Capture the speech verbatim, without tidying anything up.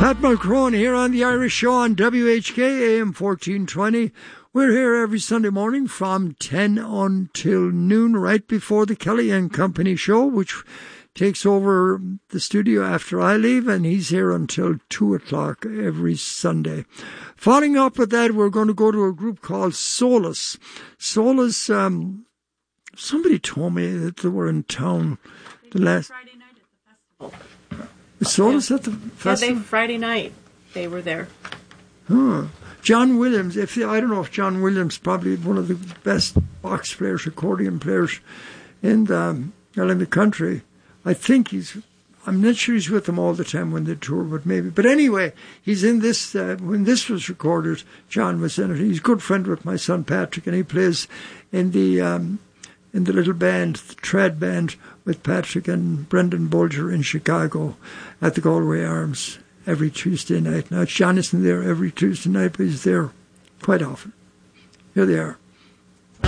Pat Mulcrone here on the Irish Show on W H K A M fourteen twenty. We're here every Sunday morning from ten until noon, right before the Kelly and Company show, which takes over the studio after I leave, and he's here until two o'clock every Sunday. Following up with that, we're going to go to a group called Solus. Solus, um, somebody told me that they were in town the last... Friday night at the festival. Solus yeah. at the festival? Yeah, they, Friday night they were there. Huh. John Williams, if I don't know if John Williams, probably one of the best box players, accordion players in the, well, in the country. I think he's, I'm not sure he's with them all the time when they tour, but maybe. But anyway, he's in this, uh, when this was recorded, John was in it. He's a good friend with my son Patrick, and he plays in the um, in the little band, the Trad band, with Patrick and Brendan Bulger in Chicago at the Galway Arms every Tuesday night. Now, John isn't there every Tuesday night, but he's there quite often. Here they are.